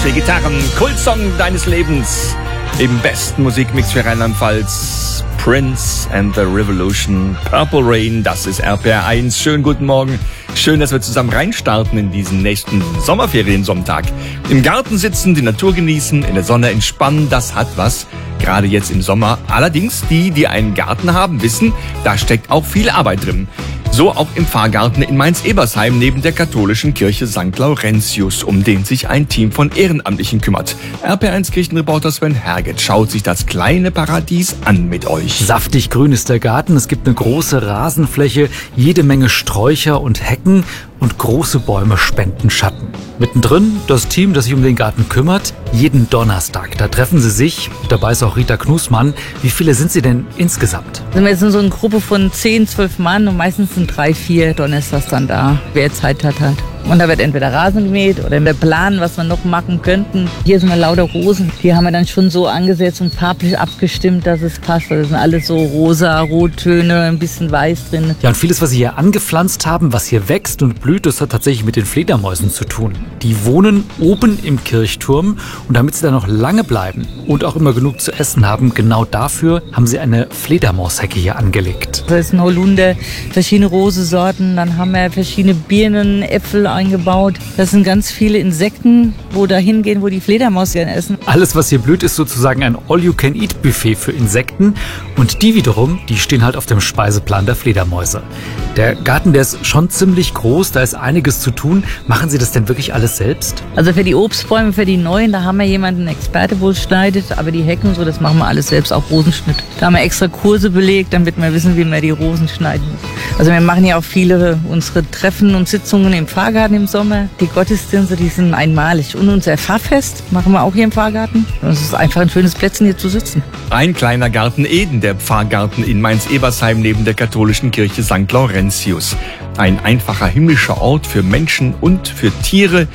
4 Gitarren, Kultsong deines Lebens. Im besten Musikmix für Rheinland-Pfalz. Prince and the Revolution, Purple Rain, das ist RPR 1. Schönen guten Morgen. Schön, dass wir zusammen reinstarten in diesen nächsten Sommerferiensonntag. Im Garten sitzen, die Natur genießen, in der Sonne entspannen, das hat was. Gerade jetzt im Sommer. Allerdings, die einen Garten haben, wissen, da steckt auch viel Arbeit drin. So auch im Pfarrgarten in Mainz-Ebersheim neben der katholischen Kirche St. Laurentius, um den sich ein Team von Ehrenamtlichen kümmert. RPR1 Kirchenreporter Sven Herget schaut sich das kleine Paradies an mit euch. Saftig grün ist der Garten, es gibt eine große Rasenfläche, jede Menge Sträucher und Hecken und große Bäume spenden Schatten. Mittendrin das Team, das sich um den Garten kümmert, jeden Donnerstag. Da treffen sie sich, dabei ist auch Rita Knusmann. Wie viele sind sie denn insgesamt? Also wir sind so eine Gruppe von 10, 12 Mann und meistens sind 3, 4 Donnerstags dann da, wer Zeit hat. Und da wird entweder Rasen gemäht oder wir planen, was wir noch machen könnten. Hier sind wir lauter Rosen. Die haben wir dann schon so angesetzt und farblich abgestimmt, dass es passt. Das sind alles so rosa, Rottöne, ein bisschen weiß drin. Ja, und vieles, was sie hier angepflanzt haben, was hier wächst und blüht, das hat tatsächlich mit den Fledermäusen zu tun. Die wohnen oben im Kirchturm und damit sie da noch lange bleiben und auch immer genug zu essen haben, genau dafür haben sie eine Fledermaushecke hier angelegt. Das ist ein Holunder, verschiedene Rosensorten, dann haben wir verschiedene Birnen, Äpfel eingebaut. Das sind ganz viele Insekten, wo da hingehen, wo die Fledermaus gerne essen. Alles, was hier blüht, ist sozusagen ein All-You-Can-Eat-Buffet für Insekten und die wiederum, die stehen halt auf dem Speiseplan der Fledermäuse. Der Garten, der ist schon ziemlich groß, da ist einiges zu tun. Machen Sie das denn wirklich alles selbst? Also für die Obstbäume, für die neuen, da haben wir jemanden, einen Experte, wo es schneidet, aber die Hecken und so, das machen wir alles selbst, auch Rosenschnitt. Da haben wir extra Kurse belegt, damit wir wissen, wie man die Rosen schneiden muss. Also wir machen ja auch viele unsere Treffen und Sitzungen im Pfarrgarten im Sommer. Die Gottesdienste, die sind einmalig. Und unser Pfarrfest machen wir auch hier im Pfarrgarten. Und es ist einfach ein schönes Plätzchen, hier zu sitzen. Ein kleiner Garten Eden, der Pfarrgarten in Mainz-Ebersheim neben der katholischen Kirche St. Laurentius. Ein einfacher himmlischer Ort für Menschen und für Tiere,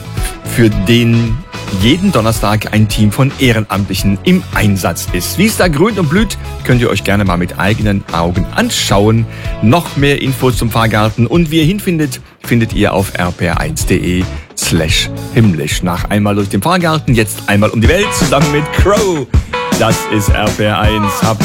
für den jeden Donnerstag ein Team von Ehrenamtlichen im Einsatz ist. Wie es da grünt und blüht, könnt ihr euch gerne mal mit eigenen Augen anschauen. Noch mehr Infos zum Pfarrgarten und wie ihr hinfindet, findet ihr auf rpr1.de/himmlisch. Nach einmal durch den Pfarrgarten, jetzt einmal um die Welt zusammen mit Crow. Das ist RPR1.